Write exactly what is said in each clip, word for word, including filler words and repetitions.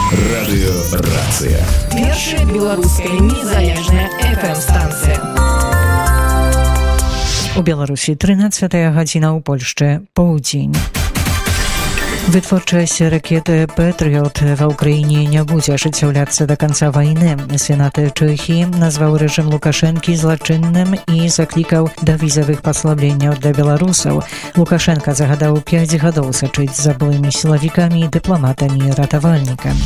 Радыёрацыя. Першая беларуская незалежная эф эм-станцыя. У Беларусі трынаццатая гадзіна, ў Польшчы поўдзень. Вытворчасць ракеты «Пэтрыёт» ва ўкраіне не будзе ажыццяўляцца да канца вайны. Сенат Чэхіі назваў рэжым Лукашэнкі злачынным і заклікаў да візавых паслабленняў для беларусаў. Лукашенка загадаў пяць гадоў сачыць за былымі сілавікамі, дыпламатамі і ратавальнікамі.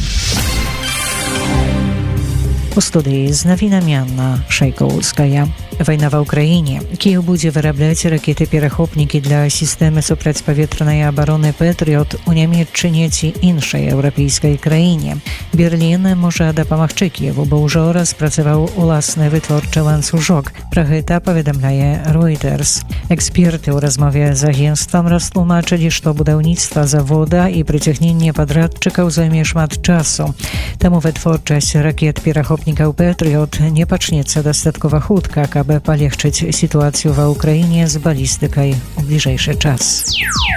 У студыі з навінамі Анна Шайкоўская. Вайна ва ўкраіне. Кіеў будзе вырабляць ракеты-перахопнікі для сістэмы супрацьпаветранай абароны «Пэтрыёт» у Нямецчыне ці іншай еўрапейскай краіне. Берлін можа дапамагчы Кіеву, бо ўжо распрацаваў уласны вытворчы ланцужок. Пра гэта паведамляе Reuters. Эксперты ў размове з агенцтвам растлумачылі, што будаўніцтва завода і прыцягненне падрадчыкаў зойме шмат часу. Таму вытворчасць ракет-перахопнікаў «Пэтрыёт» не пачнецца дастаткова хутка, каб палегчыць сітуацыю ва ўкраіне з балістыкай у бліжэйшы час.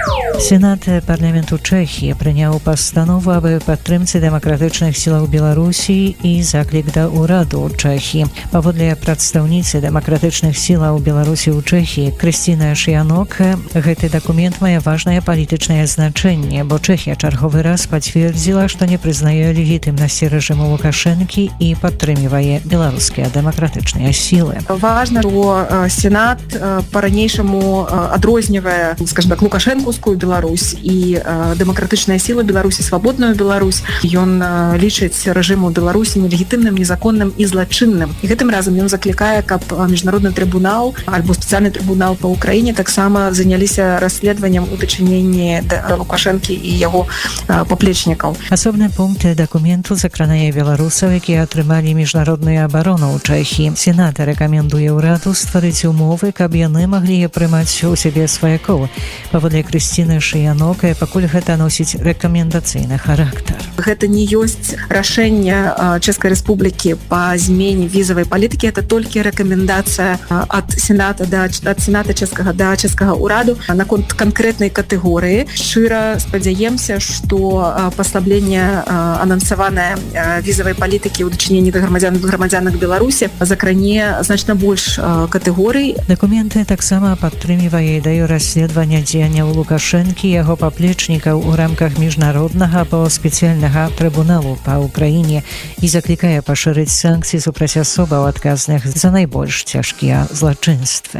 Сенат парламенту Чэхіі прыняў пастанову аб падтрымцы дэмакратычных сілаў Беларусі і заклік да ўраду Чэхіі. Паводле прадстаўніцы дэмакратычных сілаў Беларусі ў Чэхіі Крысціны Шыянок, гэты дакумент мае важнае палітычнае значэнне, бо Чэхія чарговы раз пацвердзіла, што не прызнае легітымнасці рэжыму Лукашэнкі і падтрымлівае беларускія дэмакратычныя сілы. Важна, што Сенат па-ранейшаму адрознівае, скажем так, лукашэнкаўскую Беларусь і дэмакратычная сіла Беларусі, свабодную Беларусь. Ён лічыць рэжыму Беларусі нелегітымным, незаконным і злачынным. І гэтым разам ён заклікае, каб міжнародны трыбунал альбо спецыяльны трыбунал па ўкраіне таксама заняліся расследаваннем у дачыненні да Лукашэнкі і яго паплечнікаў. Асобны пункт дакументу закранае беларусаў, якія атрымалі міжнародную абарону ў Чэхіі. Сенат рэкамендуе ўраду стварыць умовы, каб яны маглі прымаць у сябе сваякоў. Паводле Крысціны Шыянок, пакуль гэта носіць рэкамендацыйны характар. Гэта не ёсць рашэнне Чэшскай Рэспублікі па змене візавай палітыкі, это толькі рэкамендацыя ад Сената да ад Сената чэшскага да чэшскага ўраду наконт канкрэтнай катэгорыі. Шчыра спадзяемся, што паслабленне анансаванае візавай палітыкі ў дачыненні да грамадзян грамадзянак Беларусі закране значна больш катэгорый. Дакументы таксама падтрымлівае ідэю расследавання дзеянняў Лукашэнкі і яго паплечнікаў у рамках міжнароднага або спецыяльнага трыбуналу па ўкраіне і заклікае пашырыць санкцыі супраць асобаў адказных за найбольш цяжкія злачынствы.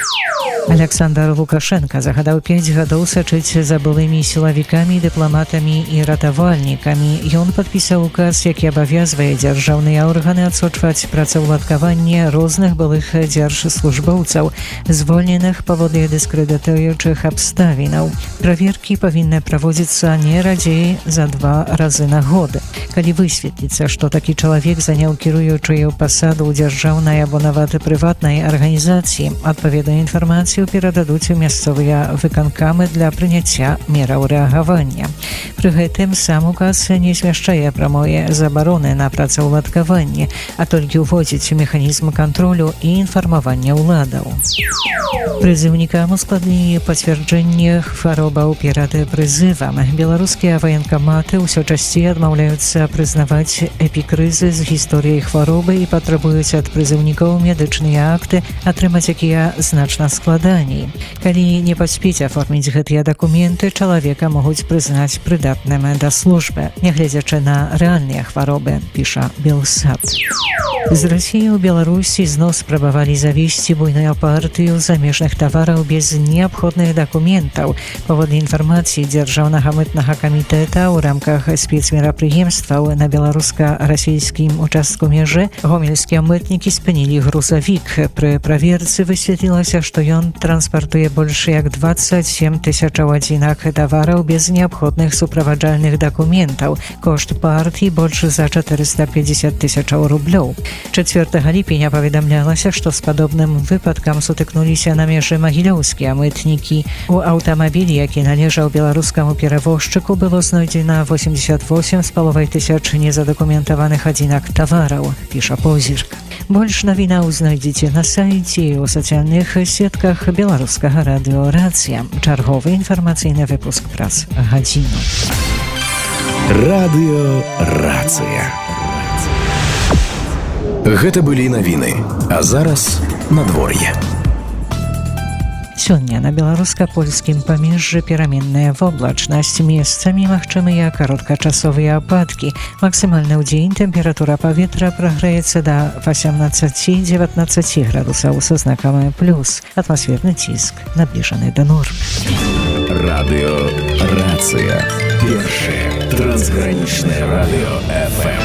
Александр Лукашенка загадаў пяць гадоў сачыць за былымі сілавікамі, дыпламатамі і ратавальнікамі. Ён падпісаў указ, які абавязвае дзяржаўныя органы адсочваць працаўладкаванне розных былых дзяржслужбоўцаў, звольненых паводле дыскрэдытуючых абставінаў. Праверкі павінны праводзіцца не радзей за два разы на год. Калі высветліцца, што такі чалавек заняў кіруючую пасаду ў дзяржаўнай або нават прыватнай арганізацыі, адпаведную інфармацыю перададуць у мясцовыя выканкамы для прыняцця мераў рэагавання. Пры гэтым сам указ не змяшчае прамое забароны на працаўладкаванне, а толькі ўводзіць механізм кантролю і інфармавання ўладаў. Прызыўнікам ускладнілі пацвярджэнне хваробаў перад прызывам. Беларускія ваенкаматы ўсё часцей адмаўляюцца прызнаваць эпікрызы з гісторыяй хваробы і патрабуюць ад прызыўнікоў медычныя акты, атрымаць якія значна складаней. Калі не паспець аформіць гэтыя дакументы, чалавека могуць прызнаць прыдатным да службы, нягледзячы на рэальныя хваробы, піша Белсат. З Расіі ў Беларусі зноў спрабавалі завесці буйную партыю замежных тавараў без неабходных дакументаў. Паводле інфармацыі дзяржаўнага мытнага камітэта ў рамках спецмерапрыемстваў на беларуска-расійскім участку мяжы гомельскія мытнікі спынілі грузавік. Пры праверцы высветлілася, што ён транспартуе больш як дваццаць сем тысячаў адзінак тавараў без неабходных суправаджальных дакументаў. Кошт партыі больш за чатырыста пятьдесят тысячаў рублёў. чацвёртага ліпеня паведамлялася, што з падобным выпадкам сутыкнуліся на межы магілёўскія мытнікі. У аўтамабілі, які належаў беларускаму перавозчыку, было знойдзена восемьдесят восемь з паловай тысяч незадакументаваных адзінак тавараў, піша Позірк. Больш навінаў знайдзеце на сайце і ў сацыяльных сетках беларускага радыё «Рацыя». Чарговы інфармацыйны выпуск праз гадзіну. Радыё Рацыя. Гэта былі навіны, а зараз надвор'е. Сёння на беларуска-польскім памежжы пераменная воблачнасць, месцамі магчымыя кароткачасовыя ападкі. Максімальна ў дзень тэмпература паветра прагрэецца да васямнаццаці-дзевятнаццаці градусаў са знакам плюс. Атмасферны ціск набліжаны да нормы. Радыё Рацыя. Першае трансгранічнае радыё эф эм.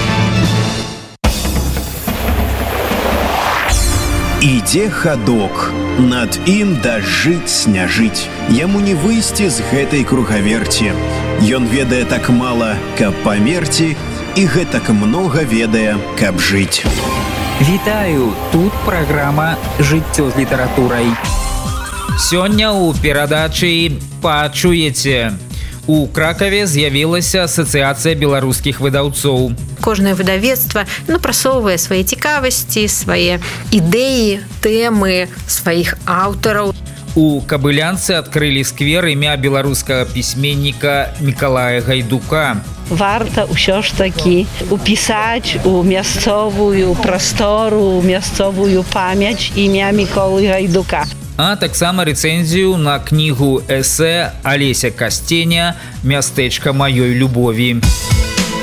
Ідзе хадок, над ім дажыць не жыць. Яму не выйсці з гэтай кругаверці. Ён ведае так мала, каб памерці, і гэтак многа ведае, каб жыць. Вітаю, тут праграма «Жыццё з літаратурай». Сёння ў перадачы пачуеце. У Кракаве з'явілася асацыяцыя беларускіх выдаўцоў. Кожнае выдавецтва напрасоўвае свае цікавасці, свае ідэі, тэмы, сваіх аўтараў. У Кабылянцы адкрылі сквер імя беларускага пісьменніка Мікалая Гайдука. Варта ўсё ж такі упісаць у мясцовую прастору, у мясцовую памяць імя Міколы Гайдука. А таксама рэцэнзію на кнігу эсэ Алеся Касценя «Мястэчка маёй любові».